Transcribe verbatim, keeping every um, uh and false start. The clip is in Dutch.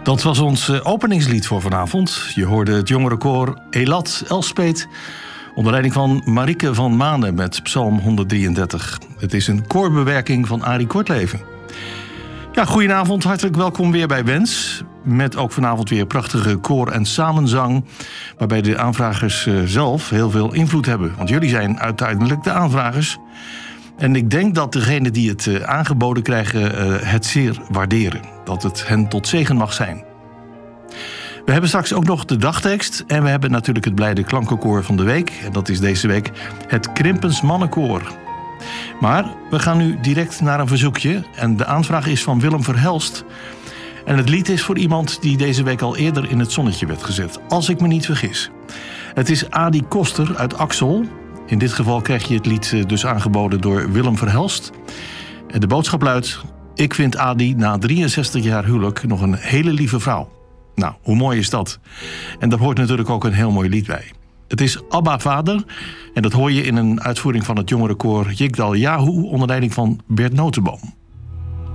Dat was ons openingslied voor vanavond. Je hoorde het jongerenkoor Elat Elspet onder leiding van Marieke van Manen met Psalm honderddrieëndertig. Het is een koorbewerking van Arie Kortleven. Ja, goedenavond, hartelijk welkom weer bij Wens. Met ook vanavond weer prachtige koor- en samenzang, waarbij de aanvragers zelf heel veel invloed hebben. Want jullie zijn uiteindelijk de aanvragers. En ik denk dat degenen die het aangeboden krijgen het zeer waarderen. Dat het hen tot zegen mag zijn. We hebben straks ook nog de dagtekst. En we hebben natuurlijk het blijde klankenkoor van de week. En dat is deze week het Krimpens Mannenkoor. Maar we gaan nu direct naar een verzoekje. En de aanvraag is van Willem Verhelst. En het lied is voor iemand die deze week al eerder in het zonnetje werd gezet. Als ik me niet vergis. Het is Adi Koster uit Axel. In dit geval krijg je het lied dus aangeboden door Willem Verhelst. En de boodschap luidt: ik vind Adi na drieënzestig jaar huwelijk nog een hele lieve vrouw. Nou, hoe mooi is dat? En daar hoort natuurlijk ook een heel mooi lied bij. Het is Abba Vader. En dat hoor je in een uitvoering van het jongerenkoor Yigdal Yahu onder leiding van Bert Notenboom.